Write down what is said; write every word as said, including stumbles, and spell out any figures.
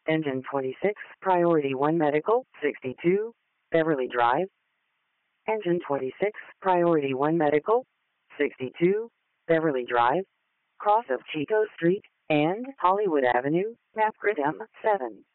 Engine twenty-six, Priority one Medical, sixty-two, Beverly Drive. Engine twenty-six, Priority one Medical, sixty-two, Beverly Drive, cross of Chico Street and Hollywood Avenue, map grid M seven.